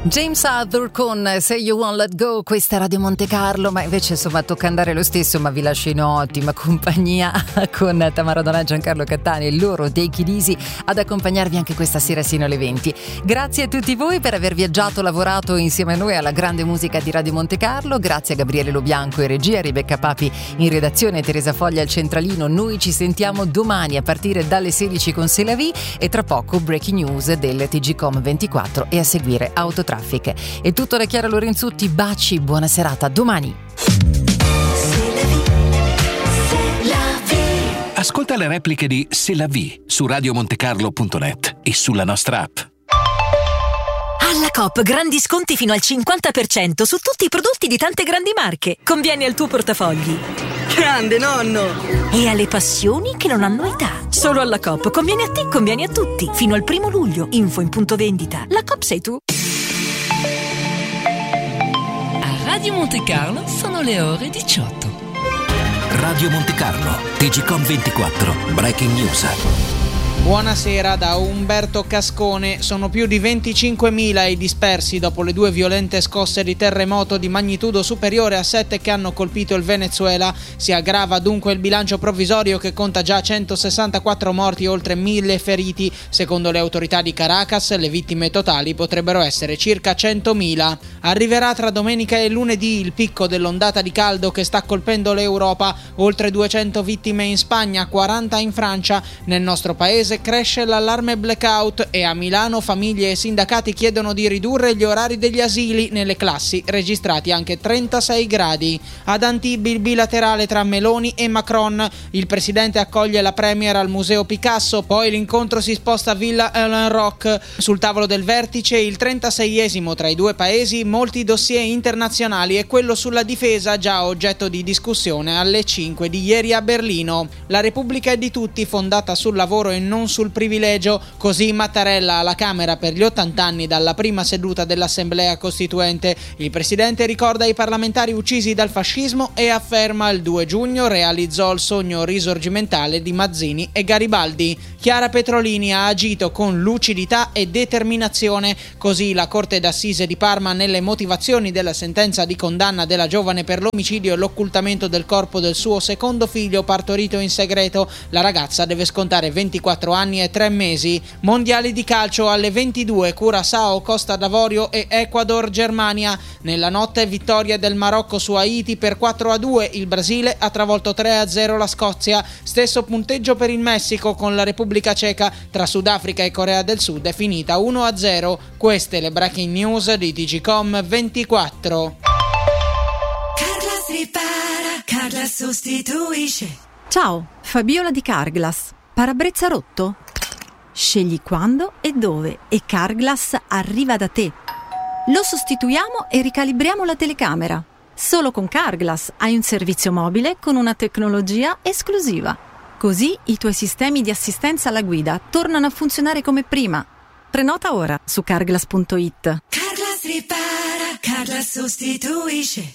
James Arthur con Say You Won't Let Go, questa è Radio Monte Carlo, ma invece insomma tocca andare lo stesso, ma vi lascio in ottima compagnia con Tamara Donà e Giancarlo Cattani e loro Take It Easy ad accompagnarvi anche questa sera sino alle 20. Grazie a tutti voi per aver viaggiato, lavorato insieme a noi alla grande musica di Radio Monte Carlo, grazie a Gabriele Lobianco in regia, Rebecca Papi in redazione, Teresa Foglia al centralino. Noi ci sentiamo domani a partire dalle 16 con C'est la vie e tra poco breaking news del TGcom 24 e a seguire Autotraffic. È tutto da Chiara Lorenzutti, baci, buona serata, domani. Ascolta le repliche di C'est la vie su radiomontecarlo.net e sulla nostra app. Alla Coop grandi sconti fino al 50% su tutti i prodotti di tante grandi marche. Conviene al tuo portafogli. Grande nonno! E alle passioni che non hanno età. Solo alla Coop conviene a te, conviene a tutti. Fino al 1 luglio. Info in punto vendita. La Coop sei tu. Radio Monte Carlo sono le ore 18. Radio Monte Carlo, TGcom 24, breaking news. Buonasera da Umberto Cascone. Sono più di 25.000 i dispersi dopo le due violente scosse di terremoto di magnitudo superiore a 7 che hanno colpito il Venezuela. Si aggrava dunque il bilancio provvisorio che conta già 164 morti e oltre 1.000 feriti. Secondo le autorità di Caracas, le vittime totali potrebbero essere circa 100.000. Arriverà tra domenica e lunedì il picco dell'ondata di caldo che sta colpendo l'Europa. Oltre 200 vittime in Spagna, 40 in Francia. Nel nostro paese cresce l'allarme blackout e a Milano famiglie e sindacati chiedono di ridurre gli orari degli asili. Nelle classi registrati anche 36 gradi. Ad Antibes il bilaterale tra Meloni e Macron. Il presidente accoglie la premier al Museo Picasso, poi l'incontro si sposta a Villa Ellen Rock. Sul tavolo del vertice il 36esimo tra i due paesi, molti dossier internazionali e quello sulla difesa già oggetto di discussione alle 5 di ieri a Berlino. La Repubblica è di tutti, fondata sul lavoro e non sul privilegio, così Mattarella alla Camera per gli 80 anni dalla prima seduta dell'Assemblea Costituente. Il presidente ricorda i parlamentari uccisi dal fascismo e afferma il 2 giugno realizzò il sogno risorgimentale di Mazzini e Garibaldi. Chiara Petrolini ha agito con lucidità e determinazione, così la Corte d'Assise di Parma nelle motivazioni della sentenza di condanna della giovane per l'omicidio e l'occultamento del corpo del suo secondo figlio partorito in segreto. La ragazza deve scontare 24 anni e 3 mesi. Mondiali di calcio alle 22, Curaçao, Costa d'Avorio e Ecuador, Germania. Nella notte vittoria del Marocco su Haiti per 4-2, il Brasile ha travolto 3-0 la Scozia. Stesso punteggio per il Messico con la Repubblica Ceca. Tra Sudafrica e Corea del Sud è finita 1-0. Queste le breaking news di TGcom 24. Carglass ripara, Carglass sostituisce. Ciao, Fabiola di Carglass. Parabrezza rotto? Scegli quando e dove e Carglass arriva da te. Lo sostituiamo e ricalibriamo la telecamera. Solo con Carglass hai un servizio mobile con una tecnologia esclusiva. Così i tuoi sistemi di assistenza alla guida tornano a funzionare come prima. Prenota ora su carglass.it. Carglass ripara, Carglass sostituisce.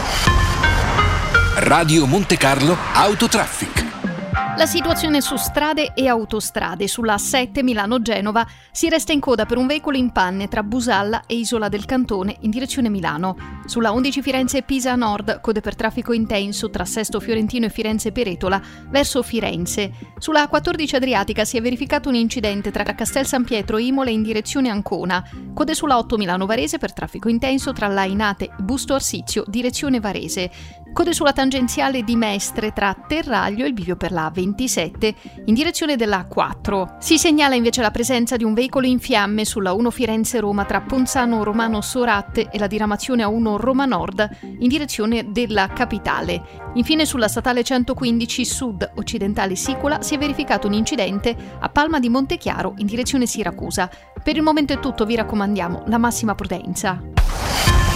Radio Monte Carlo Autotraffic. La situazione su strade e autostrade. Sulla A7 Milano-Genova si resta in coda per un veicolo in panne tra Busalla e Isola del Cantone in direzione Milano. Sulla 11 Firenze-Pisa Nord, code per traffico intenso tra Sesto Fiorentino e Firenze-Peretola verso Firenze. Sulla A14 Adriatica si è verificato un incidente tra Castel San Pietro e Imola in direzione Ancona. Code sulla 8 Milano-Varese per traffico intenso tra Lainate e Busto Arsizio, direzione Varese. Code sulla tangenziale di Mestre tra Terraglio e il bivio per la A27 in direzione della A4. Si segnala invece la presenza di un veicolo in fiamme sulla 1 Firenze-Roma tra Ponzano Romano Soratte e la diramazione A1 Roma Nord in direzione della capitale. Infine sulla statale 115 Sud Occidentale Sicola si è verificato un incidente a Palma di Montechiaro in direzione Siracusa. Per il momento è tutto, vi raccomandiamo la massima prudenza.